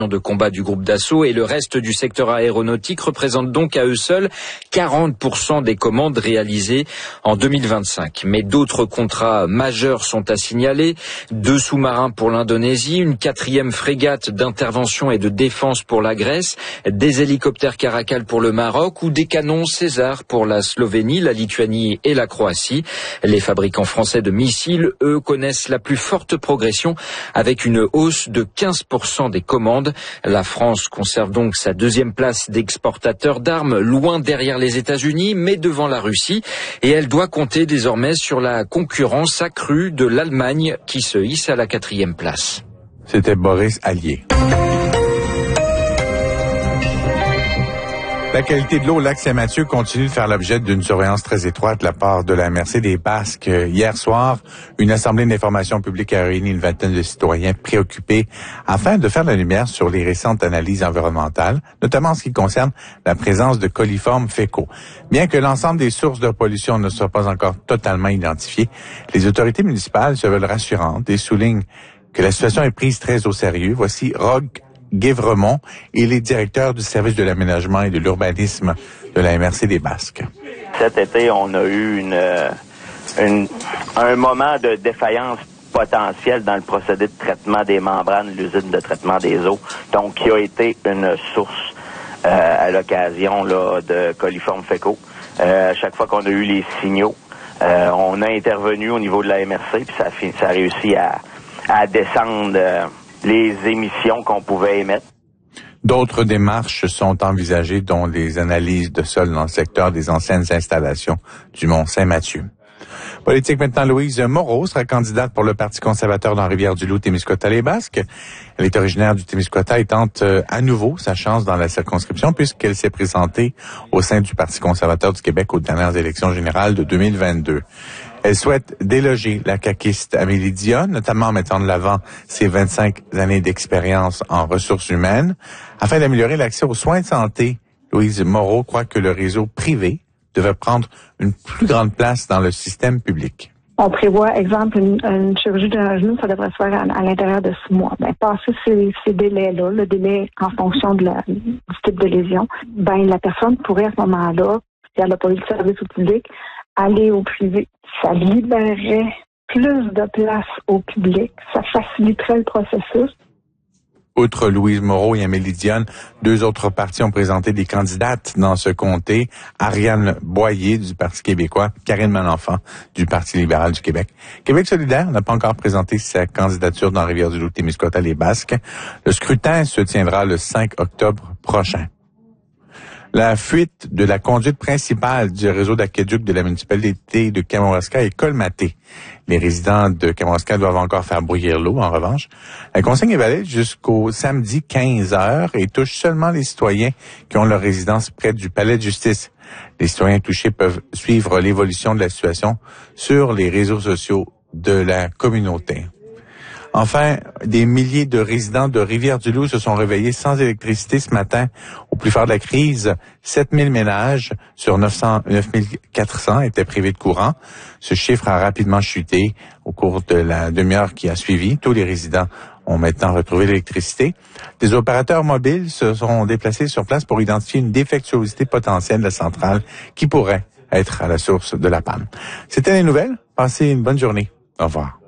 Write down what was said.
de combat du groupe Dassault et le reste du secteur aéronautique représentent donc à eux seuls 40% des commandes réalisées en 2025. Mais d'autres contrats majeurs sont à signaler. 2 sous-marins pour l'Indonésie, une 4e frégate d'intervention et de défense pour la Grèce, des hélicoptères Caracal pour le Maroc ou des canons César pour la Slovénie, la Lituanie et la Croatie. Les fabricants français de missiles, eux, connaissent la plus forte progression avec une hausse de 15% des commandes. La France conserve donc sa 2e place d'exportateur d'armes, loin derrière les États-Unis, mais devant la Russie. Et elle doit compter désormais sur la concurrence accrue de l'Allemagne, qui se hisse à la 4e place. C'était Boris Allier. La qualité de l'eau au lac Saint-Mathieu continue de faire l'objet d'une surveillance très étroite de la part de la MRC des Basques. Hier soir, une assemblée d'information publique a réuni une vingtaine de citoyens préoccupés afin de faire la lumière sur les récentes analyses environnementales, notamment en ce qui concerne la présence de coliformes fécaux. Bien que l'ensemble des sources de pollution ne soit pas encore totalement identifiées, les autorités municipales se veulent rassurantes et soulignent que la situation est prise très au sérieux. Voici Roch Guévremont, il est directeur du service de l'aménagement et de l'urbanisme de la MRC des Basques. Cet été, on a eu un moment de défaillance potentielle dans le procédé de traitement des membranes de l'usine de traitement des eaux, donc qui a été une source à l'occasion là, de coliformes fécaux. À chaque fois qu'on a eu les signaux, on a intervenu au niveau de la MRC, puis ça a réussi à descendre les émissions qu'on pouvait émettre. D'autres démarches sont envisagées, dont les analyses de sol dans le secteur des anciennes installations du Mont-Saint-Mathieu. Politique maintenant, Louise Moreau sera candidate pour le Parti conservateur dans Rivière-du-Loup, Témiscouata-les-Basques. Elle est originaire du Témiscouata et tente à nouveau sa chance dans la circonscription puisqu'elle s'est présentée au sein du Parti conservateur du Québec aux dernières élections générales de 2022. Elle souhaite déloger la caquiste Amélie Dionne, notamment en mettant de l'avant ses 25 années d'expérience en ressources humaines. Afin d'améliorer l'accès aux soins de santé, Louise Moreau croit que le réseau privé devrait prendre une plus grande place dans le système public. On prévoit, exemple, une chirurgie d'un genou, ça devrait se faire à l'intérieur de 6 mois. Ben, passer ces délais-là, le délai en fonction du type de lésion, ben, la personne pourrait à ce moment-là, si elle n'a pas eu de service au public, aller au privé. Ça libérerait plus de place au public. Ça faciliterait le processus. Outre Louise Moreau et Amélie Dionne, 2 autres partis ont présenté des candidates dans ce comté. Ariane Boyer du Parti québécois, Karine Malenfant du Parti libéral du Québec. Québec solidaire n'a pas encore présenté sa candidature dans Rivière-du-Loup, Témiscouata-les-Basques. Le scrutin se tiendra le 5 octobre prochain. La fuite de la conduite principale du réseau d'aqueduc de la municipalité de Kamouraska est colmatée. Les résidents de Kamouraska doivent encore faire bouillir l'eau, en revanche. La consigne est valide jusqu'au samedi 15 heures et touche seulement les citoyens qui ont leur résidence près du palais de justice. Les citoyens touchés peuvent suivre l'évolution de la situation sur les réseaux sociaux de la communauté. Enfin, des milliers de résidents de Rivière-du-Loup se sont réveillés sans électricité ce matin. Au plus fort de la crise, 7000 ménages sur 9400 étaient privés de courant. Ce chiffre a rapidement chuté au cours de la demi-heure qui a suivi. Tous les résidents ont maintenant retrouvé l'électricité. Des opérateurs mobiles se sont déplacés sur place pour identifier une défectuosité potentielle de la centrale qui pourrait être à la source de la panne. C'était les nouvelles. Passez une bonne journée. Au revoir.